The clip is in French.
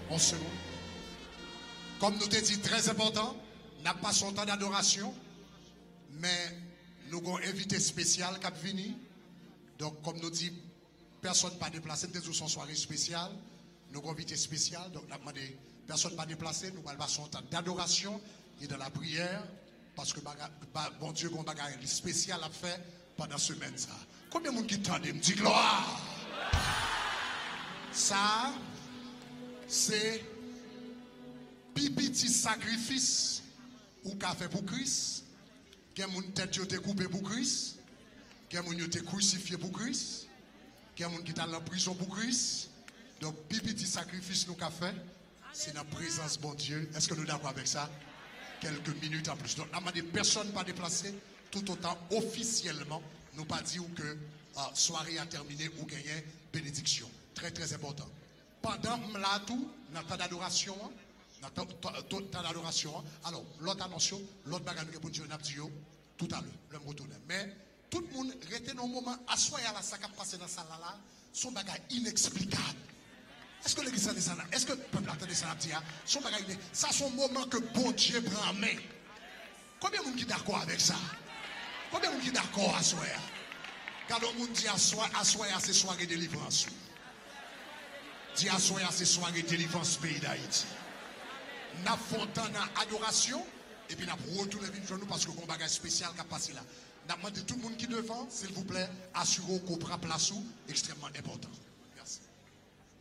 11 secondes. Comme nous t'ai dit, très important, n'a pas son temps d'adoration, mais nous avons un invité spécial qui a venu. Donc, comme nous dit, personne pas déplacé, nous son soirée spéciale. Nous avons un invité spécial, donc nous avons demandé, personne pas déplacé, nous allons son temps d'adoration et de la prière, parce que bon Dieu, un bagage spécial à faire pendant ce semaine. Ça. Combien de monde qui tendent, me dit gloire? Ça, c'est petit sacrifice ou qu'a fait pour Christ. Quelqu'un qui tête été coupé pour Christ. Quelqu'un qui été crucifié pour Christ. Quelqu'un qui est en prison pour Christ. Donc, petit sacrifice nous qu'a fait, c'est dans la présence de bon Dieu. Est-ce que nous sommes d'accord avec ça? Quelques minutes en plus. Donc, nous des personnes pas déplacées, tout autant officiellement, nous pas dit que soirée a terminé ou gagné bénédiction. Très très important. Pendant là tout, dans le temps d'adoration, alors l'autre annonce, l'autre bagage que pour Dieu n'a dit tout à l'heure, le mot tourne. Mais tout le monde reste dans un moment, assoyé à la sac à passer dans la salle là, son bagage inexplicable. Est-ce que l'église a dit ça? Est-ce que le peuple a entendu ça? Son bagage, ça c'est un moment que bon Dieu prend en main. Combien de monde qui est d'accord avec ça? Combien de monde qui est d'accord à soi? Quand le monde dit à soi, c'est soirée de délivrance. Dit à soi, c'est soirée de délivrance pays d'Haïti. Nous avons dans adoration et puis nous avons retourné nous parce que nous avons un bagage spécial qui a passé là. Nous avons demandé tout le monde qui est devant, s'il vous plaît, assurez qu'on prend place extrêmement important.